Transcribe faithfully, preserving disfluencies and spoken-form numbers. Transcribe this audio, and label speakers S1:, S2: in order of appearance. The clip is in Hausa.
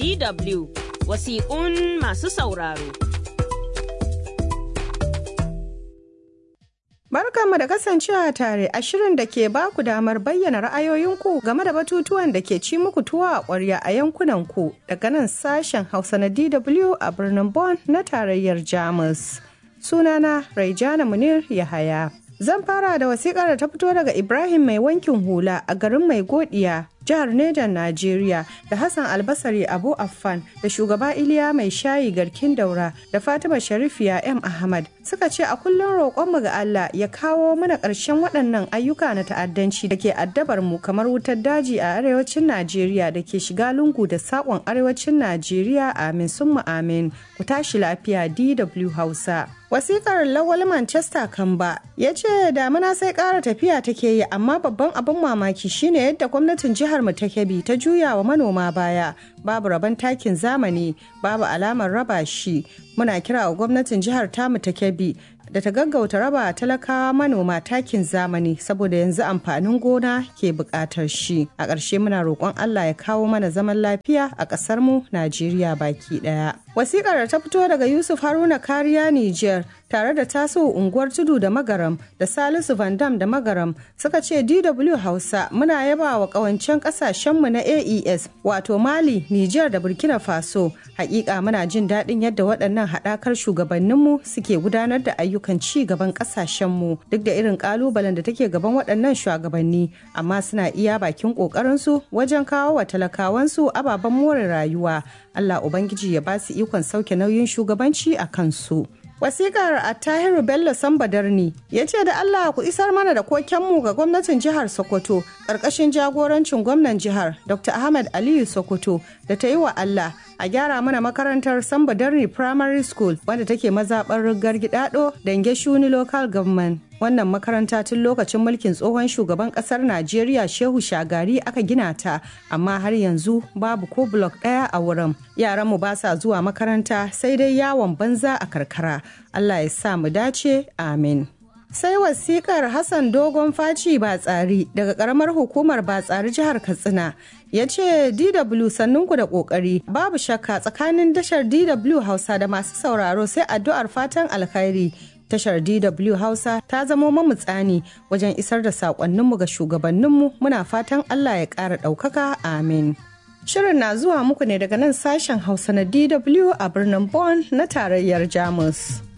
S1: D W wasiƙun masu sauraro.
S2: Barkanmu da kasancewa tare a shirin da ke baku damar bayyana ra'ayoyinku game da batutuwan da ke ci muku tuwa a ƙwarya a yankunanku daga nan sashen Hausa na D W a birnin Bonn na tarayyar Jamus. Sunana Raijana Munir Yahaya. Zan fara da wasiƙar da ta fito daga Ibrahim mai wankin hula a garin Mai Godiya, jihar Nejan, Najeriya, da Hassan Albasari Abu Affan, da shugaba Iliya Mai Shayi Garkin Daura, da Fatima Sharifiya M. Ahmad. Suka ce a kullum roƙonmu ga Allah ya kawo mana ƙarshen waɗannan ayyuka na ta'addanci da ke addabar mu kamar wutar daji a arewacin Najeriya da ke shiga lungu da saƙon arewacin Najeriya. Amin summa amin. Ku tashi lafiya D W Hausa. Wasikar Lawal Manchester Kamba ya ce damuna sai ƙara tafiya take yi, amma babban abin mamaki shine yadda gwamnatin jihar mu ta Kebbi ta juya wa manoma baya. Babu rabon takin zamani, babu alamar raba shi. Muna kira wa gwamnatin jihar tamu ta Kebbi da ta gaggauta raba talakawa manoma takin zamani saboda yanzu amfanin gona ke buƙatar shi. A ƙarshe muna roƙon Allah ya kawo mana zaman lafiya a ƙasar mu Najeriya baki ɗaya. Wasiƙar da ta fito daga Yusuf Haruna Kariya Niger tare da taso unguwar Tudu da Magaram da Salisu Van Dam da Magaram suka ce D W Hausa muna yaba wa ƙawancen ƙasashenmu na A E S wato Mali, Niger da Burkina Faso. Hakika muna jin daɗin yadda waɗannan haɗakar shugabanninmu suke gudanar da ayyukan ci gaban ƙasashenmu duk da irin ƙalubalen da take gaban waɗannan shugabanni, amma suna iya bakin ƙoƙarinsu wajen kawo wa talakawansu ababen more rayuwa. Allah Ubangiji ya ba su ikon sauke nauyin shugabanci a kansu. Wasikar Attahiru Bello Sambadarni ya ce da Allah ku isar mana da kokenmu ga gwamnatin jihar Sokoto ƙarƙashin jagorancin gwamnan jihar Doctor Ahmed Aliyu Sokoto da ta yi wa Allah a gyara mana makarantar Sambadarni Primary School wanda take mazaɓar Rigar Gidado Dange Shuni Local Government. Wannan makaranta tun lokacin mulkin tsohon shugaban kasar Najeriya Shehu Shagari aka gina ta, amma har yanzu babu ko blok ɗaya a wurin. Yaranmu ba sa zuwa makaranta sai dai yawon banza a karkara. Allah ya sa mu dace, amin. Sai wasikar Hassan Dogon Faci Batsari daga karamar hukumar Batsari jihar Katsina ya ce D W sannunku da kokari, babu shakka tsakanin tashar D W Hausa da masu sauraro sai addu'ar fatan alkhairi. Tashar D W Hausa ta zamo mamutsani wajen isar da saƙonninmu ga shugabanninmu, muna fatan Allah ya ƙara ɗaukaka, amin. Shirin na zuwa muku ne daga nan sashen Hausa na D W a birnin Bonn na tarayyar Jamus.